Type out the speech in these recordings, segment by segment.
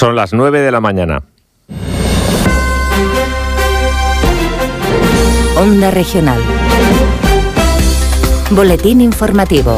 Son las 9 de la mañana. Onda Regional. Boletín informativo.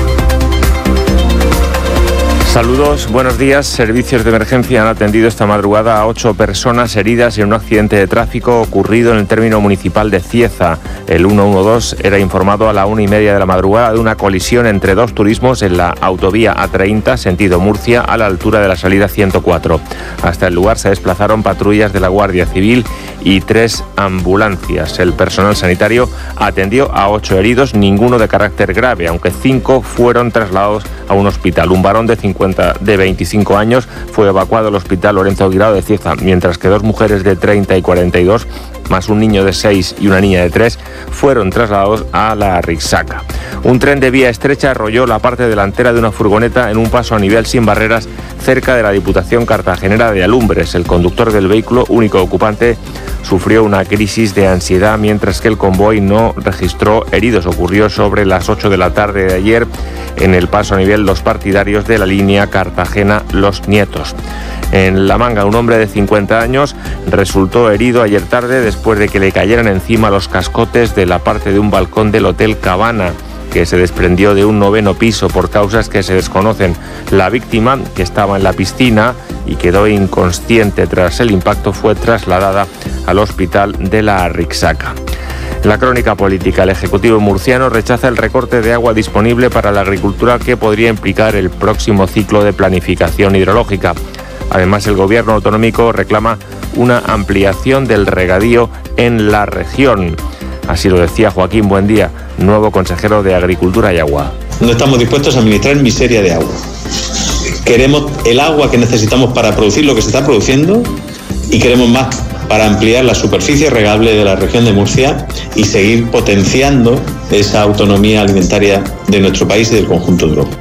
Saludos, buenos días. Servicios de emergencia han atendido esta madrugada a 8 personas heridas en un accidente de tráfico ocurrido en el término municipal de Cieza. El 112 era informado a la 1:30 de la madrugada de una colisión entre dos turismos en la autovía A30, sentido Murcia, a la altura de la salida 104. Hasta el lugar se desplazaron patrullas de la Guardia Civil y 3 ambulancias. El personal sanitario atendió a 8 heridos, ninguno de carácter grave, aunque 5 fueron trasladados a un hospital. Un varón de 25 años fue evacuado al hospital Lorenzo Guirao de Cieza, mientras que 2 mujeres de 30 y 42, más un niño de 6 y una niña de 3, fueron trasladados a la Rixaca. Un tren de vía estrecha arrolló la parte delantera de una furgoneta en un paso a nivel sin barreras cerca de la Diputación Cartagenera de Alumbres. El conductor del vehículo, único ocupante, sufrió una crisis de ansiedad, mientras que el convoy no registró heridos. Ocurrió sobre las 8 de la tarde de ayer en el paso a nivel Los Partidarios de la línea Cartagena-Los Nietos. En La Manga, un hombre de 50 años resultó herido ayer tarde después de que le cayeran encima los cascotes de la parte de un balcón del Hotel Cabana, que se desprendió de un 9º piso por causas que se desconocen. La víctima, que estaba en la piscina y quedó inconsciente tras el impacto, fue trasladada al hospital de la Rixaca. La crónica política. El Ejecutivo murciano rechaza el recorte de agua disponible para la agricultura que podría implicar el próximo ciclo de planificación hidrológica. Además, el Gobierno autonómico reclama una ampliación del regadío en la región. Así lo decía Joaquín Buendía, nuevo consejero de Agricultura y Agua. No estamos dispuestos a administrar miseria de agua. Queremos el agua que necesitamos para producir lo que se está produciendo y queremos más para ampliar la superficie regable de la región de Murcia y seguir potenciando esa autonomía alimentaria de nuestro país y del conjunto de Europa.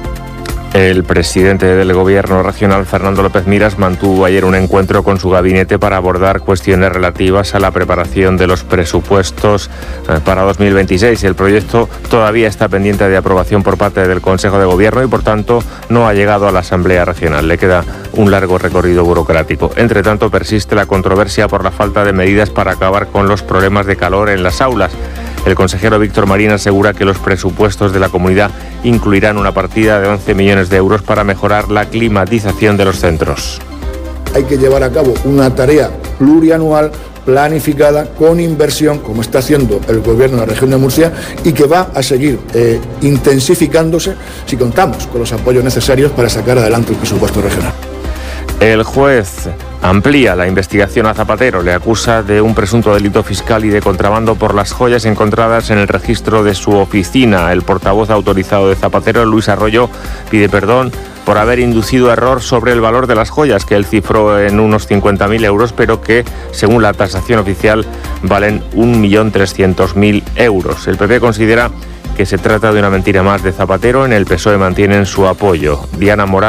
El presidente del Gobierno regional, Fernando López Miras, mantuvo ayer un encuentro con su gabinete para abordar cuestiones relativas a la preparación de los presupuestos para 2026. El proyecto todavía está pendiente de aprobación por parte del Consejo de Gobierno y, por tanto, no ha llegado a la Asamblea Regional. Le queda un largo recorrido burocrático. Entre tanto, persiste la controversia por la falta de medidas para acabar con los problemas de calor en las aulas. El consejero Víctor Marín asegura que los presupuestos de la comunidad incluirán una partida de 11 millones de euros para mejorar la climatización de los centros. Hay que llevar a cabo una tarea plurianual, planificada, con inversión, como está haciendo el Gobierno de la región de Murcia, y que va a seguir intensificándose si contamos con los apoyos necesarios para sacar adelante el presupuesto regional. El juez amplía la investigación a Zapatero. Le acusa de un presunto delito fiscal y de contrabando por las joyas encontradas en el registro de su oficina. El portavoz autorizado de Zapatero, Luis Arroyo, pide perdón por haber inducido error sobre el valor de las joyas, que él cifró en unos 50.000 euros, pero que, según la tasación oficial, valen 1.300.000 euros. El PP considera que se trata de una mentira más de Zapatero. En el PSOE mantienen su apoyo. Diana Morán